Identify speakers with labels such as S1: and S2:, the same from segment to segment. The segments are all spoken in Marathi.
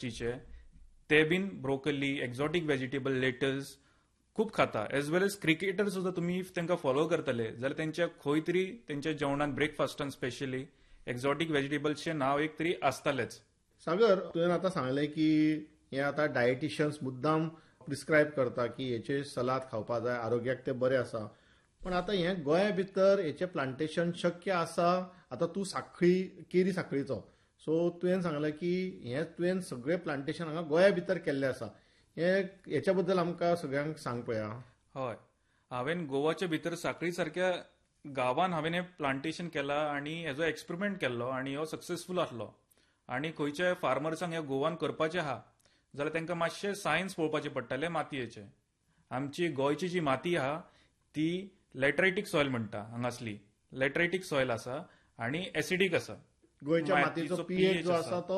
S1: इंडस्ट्रीचे ते bin broccoli, exotic vegetable, let's खूप खाता. एज वेल एज क्रिकेटर सुद्धा तुम्ही इफ तांकां फॉलो करतले जाल्यार त्यांच्या खंय तरी त्यांच्या जेवणात ब्रेकफास्टान स्पेशली एक्झॉटिक व्हेजिटेबल्सचे नाव एक तरी आसतालेच.
S2: सागर, तुवें आतां सांगलें की हे आतां डायटिशियन्स मुद्दाम प्रिस्क्रायब करता की हेचे सलाद खावपा जाय, आरोग्याक ते बरें आसा. पण आतां हे गोंया भितर हेचें प्लांटेशन शक्य आसा? आतां तूं सांखळी, केरी सांखळीचो, सो तुवें सांगलें की हे तुवें सगळें प्लांटेशन हांगा गोंया भितर केल्लें आसा. हेच्या बद्दल आमकां सगळ्यांक सांग पळया.
S1: हय, हांवें गोवाच्या भितर सांखळी सारक्या गांवान हांवें हें प्लांटेशन केलां आनी हेजो एक्सपेरिमेंट केल्लो आनी हो सक्सेसफूल आसलो. आनी खंयच्याय फार्मर्सांक ह्या गोवान करपाचें आहा जाल्यार तांकां मातशें सायन्स पळोवपाचें पडटलें मातयेचें. आमची गोंयची जी माती आहा ती लॅटरायटीक सॉयल म्हणटा हांगासली. लॅटरायटीक सॉयल आसा आनी एसिडीक आसा.
S2: गोंयच्या मातयेचो पीएच जो आसा तो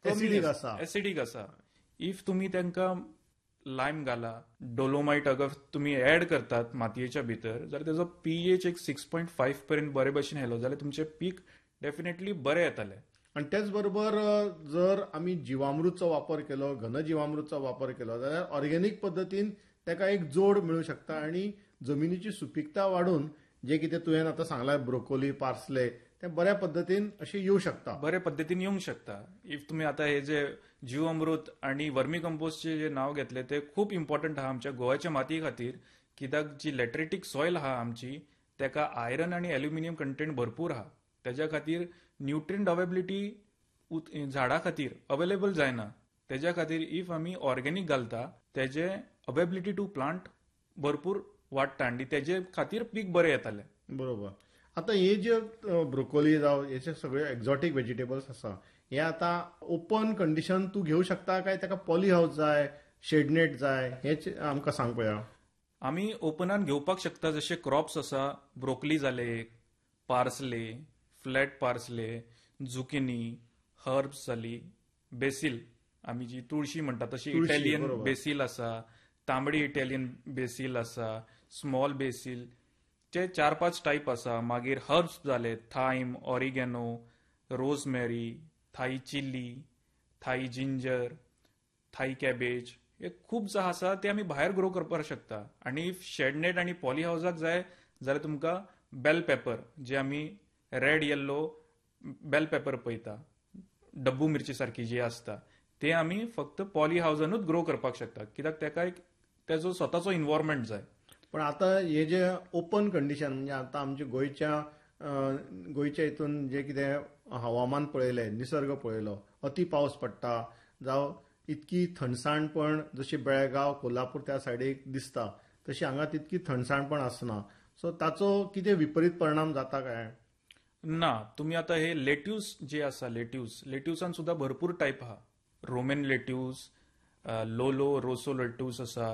S1: एसिडीक आसा. इफ तुमी तांकां लायम घाला, डोलोमायट अगर तुमी ऍड करतात मातयेच्या भितर जाल्यार तेजो पीएच एक 6.5 पर्यंत बरे भशेन येयलो जाल्यार तुमचें पीक डेफिनेटली बरें येतलें.
S2: आणि त्याच बरोबर जर आमी जिवामृतचो वापर केलो, घनजिवामृतचो वापर केलो जाल्यार ऑर्गेनिक पद्दतीन ताका एक जोड मेळूं शकता आणि जमिनीची सुपीकता वाडून जे कितें तुवें आतां सांगलां ब्रोकोली, पार्सले, ते बऱ्या पद्दतीन अशें येवं शकता.
S1: बऱ्या पद्दतीन येवंक शकता. इफ तुमी आतां हे जे जीवामृत आनी वर्मी कंपोस्टचे जे नाव घेतले ते खूप इम्पॉर्टंट आहा आमच्या गोव्याच्या मातये खातीर. कित्याक जी लॅटरेटीक सॉयल आहा आमची ताका आयरन आनी एल्युमिनियम कंटेंट भरपूर आहा. तेज्या खातीर न्यूट्रियंट अवेबिलिटी झाडां खातीर अवेलेबल जायना. तेज्या खातीर इफ आमी ऑर्गेनिक घालता तेजे अवेबिलिटी टू प्लांट भरपूर वाडटा आनी तेजे खातीर पीक बरें येतलें.
S2: बरोबर. आतां हे जे ब्रोकोली जावं हेचे सगळे एक्झॉटिक व्हेजिटेबल्स आसा हे आतां ओपन कंडिशन तूं घेवं शकता काय ताका पॉली हाऊस जाय, शेडनेट जाय, हेच आमकां सांग पळया.
S1: आमी ओपनान घेवपाक शकता. जशे क्रॉप्स आसा, ब्रोकली जाले, parsley, flat parsley, zucchini, herbs जाली, बेसील आमी जी तुळशी म्हणटा तशी इटालियन बेसील आसा, तांबडी इटालियन बेसील आसा, स्मॉल बेसील चे 4-5 टायप आसा. मागीर हर्ब्स जाले, थायम, oregano, rosemary, Thai chilli, Thai ginger, Thai cabbage, हे खूप जे आसा ते आमी भायर ग्रो करपाक शकता. आनी इफ शेडनेट आनी पॉली हाऊसाक जाय जाल्यार तुमकां बेल पेपर, जे आमी रेड येल्लो बेल पेपर पळयता, डब्बू मिरची सारखी जी आसता, ते आमी फक्त पॉली हाऊसानूच ग्रो करपाक शकता. कित्याक ताका एक तेजो स्वताचो इन्व्हायरमेंट जाय.
S2: पण आता हे जे ओपन कंडिशन म्हणजे आता आमच्या गोंयच्या हितून जे कितें हवामान पळयलें, निसर्ग पळयलो, अति पावस पडटा जावं इतकी थंडसाणपण जशी बेळगांव, कोल्हापूर त्या सायडीक दिसता तशी हांगा तितकी थंडसाणपण आसना. सो ताचो कितें विपरीत परिणाम जाता काय?
S1: ना. तुम्ही आता हे लेट्यूस जे आसा, लेट्यूसान सुद्धा भरपूर टायप आहा. रोमन लेट्यूस, लोलो रोसो लेट्यूस आसा,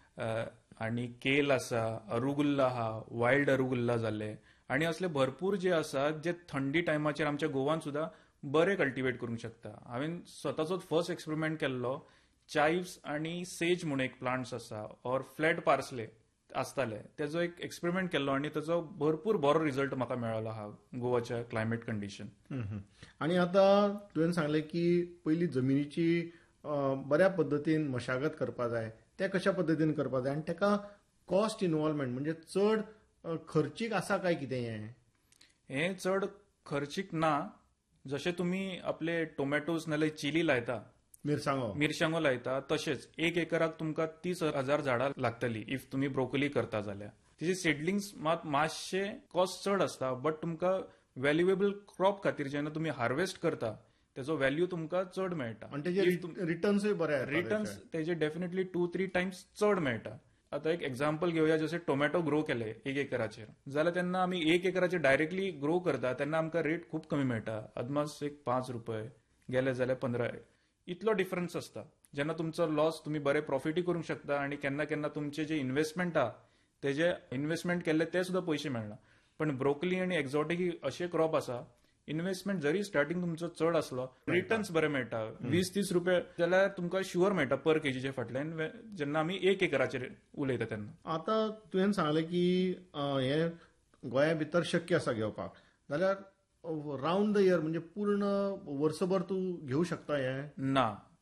S1: आणि केल आसा, अरुगुल्ला आहा, वायल्ड अरुगुल्ला जाले, आणि असले भरपूर जे आसा जे थंडी टायमाचेर आमच्या गोवान सुद्धा बरे कल्टिवेट करूंक शकता. हांवें स्वताचोच फर्स्ट एक्सपेरिमेंट केल्लो. चाइव्स आणि सेज म्हणून एक प्लांट्स आसा, और फ्लॅट पार्सले आसताले, तेजो एक एक्सपेरिमेंट केल्लो आणि तेजो भरपूर बरो रिझल्ट म्हाका मेळ्ळो आहा गोवाच्या क्लायमेट कंडिशन.
S2: आणि आता तुवें सांगलें की पयली जमिनीची बऱ्या पद्दतीन मशागत करपा जाय. ते कशा पद्दतीन करपा जाय आणि ताका कॉस्ट इन्व्हॉल्वमेंट म्हणजे चड खर्चीक आसा काय कितें?
S1: हे चड खर्चीक ना. जशे तुम्ही आपले टोमॅटोज नाल्यार चिली लायता, मिरसांगो लायता, तशेंच 1 एकराक तुमकां 30,000 झाडां लागतली इफ तुम्ही ब्रोकोली करता जाल्यार. तिचे सिडलिंग्स मातशे कॉस्ट चड आसता, बट तुमकां व्हॅल्युएबल क्रॉप खातीर जेन्ना तुम्ही हार्वेस्ट करता तेजो व्हॅल्यू तुमकां चड मेळटा.
S2: रिटर्न्सूय बरे
S1: रिटर्न्स तेजे डेफिनेटली 2-3 टायम्स चड मेळटा. आता एक एक्झाम्पल घेवया. जसे टोमॅटो ग्रो केले 1 एकराचेर जाल्यार तेन्ना आमी 1 एकराचेर डायरेक्टली ग्रो करता तेन्ना आमकां रेट खूप कमी मेळटा. अदमास एक 5 रुपये गेले जाल्यार 15. इतलो डिफरन्स आसता. जेन्ना तुमचो लॉस तुम्ही बरे प्रॉफिटूय करूंक शकता आणि केन्ना केन्ना तुमचे जे इन्व्हेस्टमेंट आहा तेजे इन्व्हेस्टमेंट केल्ले ते सुद्धा पयशे मेळना. पण ब्रोकली आणि एक्झॉटिक असे क्रॉप आसा, इन्व्हेस्टमेंट जरी स्टार्टिंग तुमचो चड असलो, रिटर्न्स बरे मेळटा. 20-30 रुपये जाल्यार तुमकां शुअर मेळटा पर केजीचे फाटल्यान, जेन्ना आमी 1 एकराचेर उलयता तेन्ना.
S2: आता तुवें सांगलें की हे गोंया भितर शक्य आसा घेवपाक, जाल्यार राऊंड द इयर म्हणजे पूर्ण वर्सभर तू घेऊ शकता हे?
S1: ना.